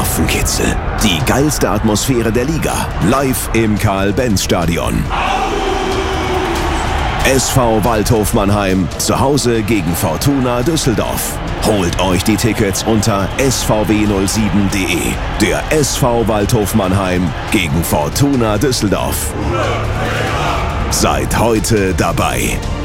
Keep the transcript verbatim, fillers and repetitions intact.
Nervenkitzel. Die geilste Atmosphäre der Liga. Live im Karl-Benz-Stadion. S V Waldhof Mannheim zu Hause gegen Fortuna Düsseldorf. Holt euch die Tickets unter s v w null sieben punkt d e. Der S V Waldhof Mannheim gegen Fortuna Düsseldorf. Seid heute dabei.